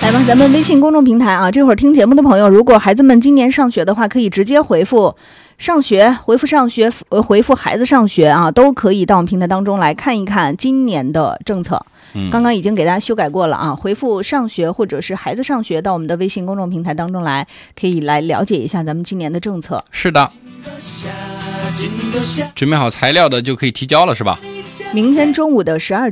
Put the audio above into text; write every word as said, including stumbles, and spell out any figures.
来吧，咱们微信公众平台啊，这会儿听节目的朋友，如果孩子们今年上学的话，可以直接回复上学，回复上学，呃，回复孩子上学啊，都可以到我们平台当中来看一看今年的政策。嗯，刚刚已经给大家修改过了啊，回复上学或者是孩子上学到我们的微信公众平台当中来，可以来了解一下咱们今年的政策。 是的，准备好材料的就可以提交了，是吧？ 明天中午的十二